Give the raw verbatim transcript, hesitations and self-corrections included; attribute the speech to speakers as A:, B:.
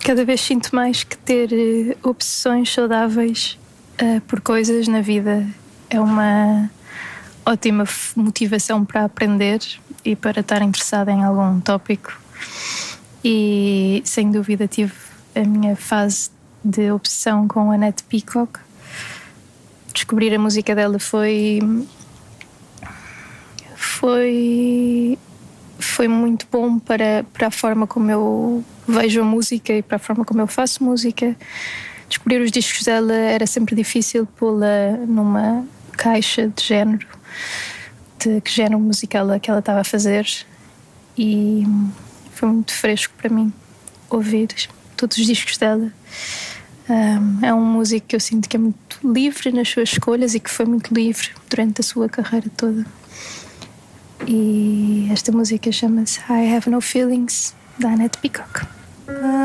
A: cada vez sinto mais que ter uh, obsessões saudáveis uh, por coisas na vida é uma ótima f- motivação para aprender e para estar interessada em algum tópico. E sem dúvida tive a minha fase de obsessão com a Annette Peacock. Descobrir a música dela foi foi foi muito bom para, para a forma como eu vejo a música e para a forma como eu faço música. Descobrir os discos dela era sempre difícil pô-la numa caixa de género, de que género musical é que ela estava a fazer, e foi muito fresco para mim ouvir todos os discos dela. Um, é um músico que eu sinto que é muito livre nas suas escolhas e que foi muito livre durante a sua carreira toda. E esta música chama-se I Have No Feelings, da Annette Peacock.